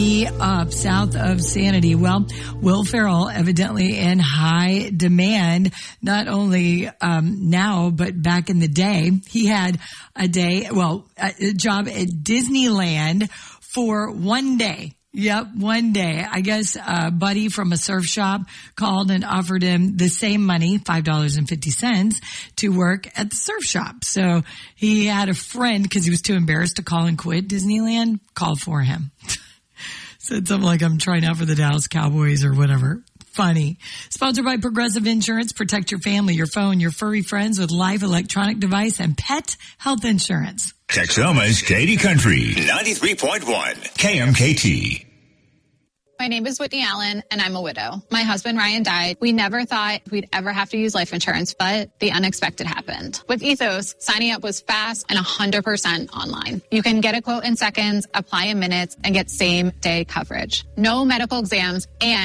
Up south of Sanity. Well, Will Ferrell evidently in high demand, not only now, but back in the day. He had a job at Disneyland for one day. Yep, one day. I guess a buddy from a surf shop called and offered him the same money, $5.50, to work at the surf shop. So he had a friend, because he was too embarrassed to call and quit Disneyland, called for him. Said something like, I'm trying out for the Dallas Cowboys or whatever. Funny. Sponsored by Progressive Insurance. Protect your family, your phone, your furry friends with live electronic device and pet health insurance. Texoma's Katy Country 93.1 KMKT. My name is Whitney Allen, and I'm a widow. My husband, Ryan, died. We never thought we'd ever have to use life insurance, but the unexpected happened. With Ethos, signing up was fast and 100% online. You can get a quote in seconds, apply in minutes, and get same-day coverage. No medical exams, and